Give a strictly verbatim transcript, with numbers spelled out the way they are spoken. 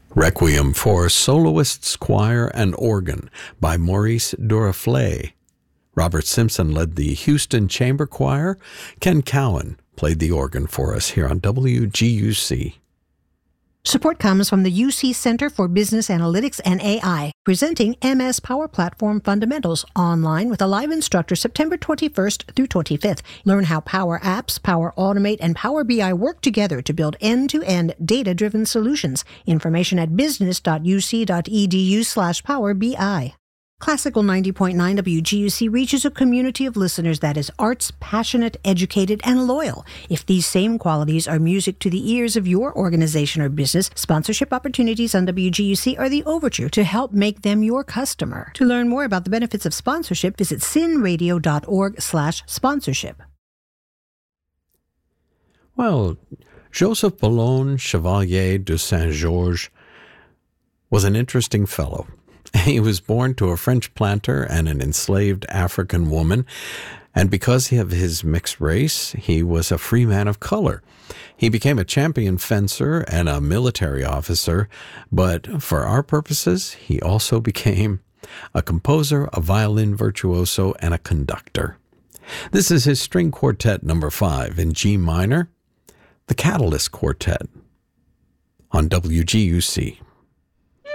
Requiem for Soloists, Choir, and Organ by Maurice Duraflé. Robert Simpson led the Houston Chamber Choir. Ken Cowan played the organ for us here on W G U C. Support comes from the U C Center for Business Analytics and A I, presenting M S Power Platform Fundamentals online with a live instructor September twenty-first through twenty-fifth. Learn how Power Apps, Power Automate, and Power B I work together to build end-to-end data-driven solutions. Information at business.uc.edu slash Power BI. Classical ninety point nine W G U C reaches a community of listeners that is arts, passionate, educated, and loyal. If these same qualities are music to the ears of your organization or business, sponsorship opportunities on W G U C are the overture to help make them your customer. To learn more about the benefits of sponsorship, visit sinradio.org slash sponsorship. Well, Joseph Boulogne Chevalier de Saint-Georges was an interesting fellow. He was born to a French planter and an enslaved African woman, and because of his mixed race, he was a free man of color. He became a champion fencer and a military officer, but for our purposes, he also became a composer, a violin virtuoso, and a conductor. This is his string quartet number five in G minor, the Catalyst Quartet, on W G U C.